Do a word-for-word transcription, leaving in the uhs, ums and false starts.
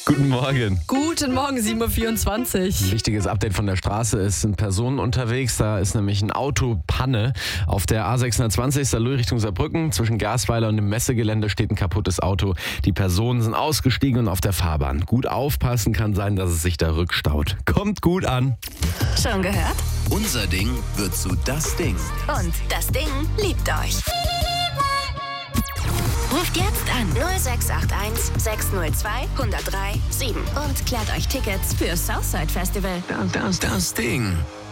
Guten Morgen. Guten Morgen, sieben Uhr vierundzwanzig. Ein wichtiges Update von der Straße. Es sind Personen unterwegs. Da ist nämlich ein Autopanne. Auf der A sechshundertzwanzig Saarlouis Richtung Saarbrücken. Zwischen Gasweiler und dem Messegelände steht ein kaputtes Auto. Die Personen sind ausgestiegen und auf der Fahrbahn. Gut aufpassen, kann sein, dass es sich da rückstaut. Kommt gut an. Schon gehört? Unser Ding wird zu das Ding. Und das Ding liebt euch. Ruft jetzt an null sechs acht eins, sechs null zwei, eins null drei, sieben und klärt euch Tickets für Southside Festival. Das, das, das Ding.